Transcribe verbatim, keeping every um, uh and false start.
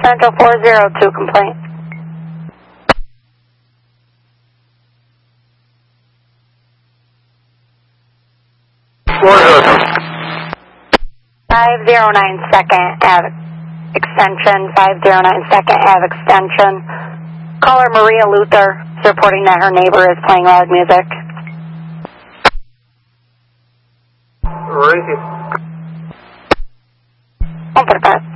Central four zero two complaint. four zero two. five zero nine second Ave extension, five zero nine second Ave extension. Caller Maria Luther is reporting that her neighbor is playing loud music. Rated. one forty-five.